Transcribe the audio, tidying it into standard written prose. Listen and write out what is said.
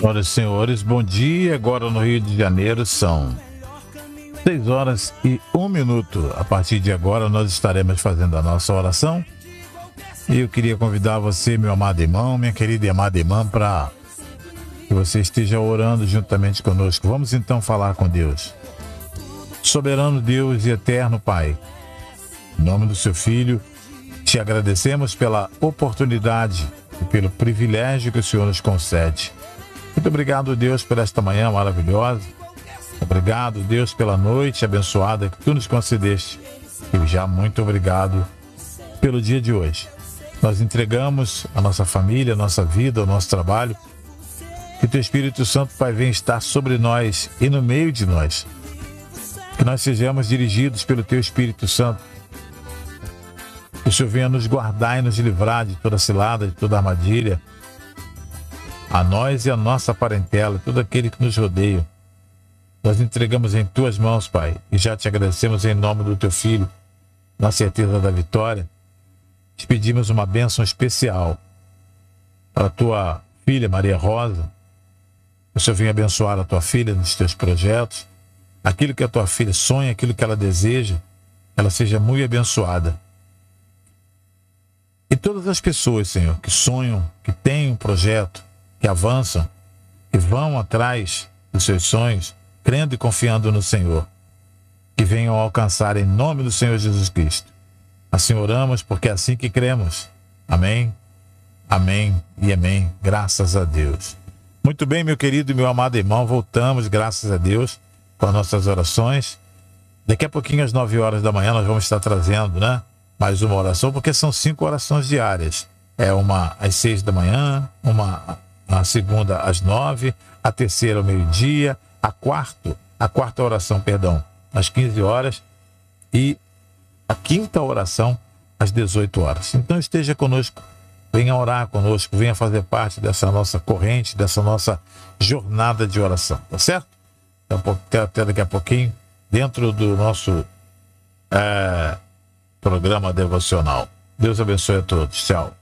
Senhoras e senhores, bom dia. Agora no Rio de Janeiro são 6h01. A partir de agora nós estaremos fazendo a nossa oração. E eu queria convidar você, meu amado irmão, minha querida e amada irmã, para que você esteja orando juntamente conosco. Vamos então falar com Deus. Soberano Deus e eterno Pai, em nome do seu Filho, te agradecemos pela oportunidade e pelo privilégio que o Senhor nos concede. Muito obrigado, Deus, por esta manhã maravilhosa. Obrigado, Deus, pela noite abençoada que tu nos concedeste. E já muito obrigado pelo dia de hoje. Nós entregamos a nossa família, a nossa vida, o nosso trabalho. Que teu Espírito Santo, Pai, venha estar sobre nós e no meio de nós. Que nós sejamos dirigidos pelo teu Espírito Santo. Que o Senhor venha nos guardar e nos livrar de toda cilada, de toda armadilha. A nós e a nossa parentela, todo aquele que nos rodeia. Nós entregamos em tuas mãos, Pai, e já te agradecemos em nome do teu Filho, na certeza da vitória. Te pedimos uma bênção especial para a tua filha, Maria Rosa. Que o Senhor venha abençoar a tua filha nos teus projetos. Aquilo que a tua filha sonha, aquilo que ela deseja, ela seja muito abençoada. E todas as pessoas, Senhor, que sonham, que têm um projeto, que avançam, que vão atrás dos seus sonhos, crendo e confiando no Senhor, que venham alcançar em nome do Senhor Jesus Cristo. Assim oramos, porque é assim que cremos. Amém, amém e amém. Graças a Deus. Muito bem, meu querido e meu amado irmão, voltamos, graças a Deus, com as nossas orações. Daqui a pouquinho, às 9h da manhã, nós vamos estar trazendo, mais uma oração, porque são 5 orações diárias. É uma às 6 da manhã, a segunda às 9, a terceira ao meio-dia, a quarta oração, às 15 horas e a quinta oração às 18 horas. Então esteja conosco, venha orar conosco, venha fazer parte dessa nossa corrente, dessa nossa jornada de oração, tá certo? Então, até daqui a pouquinho, dentro do nosso programa devocional. Deus abençoe a todos. Tchau.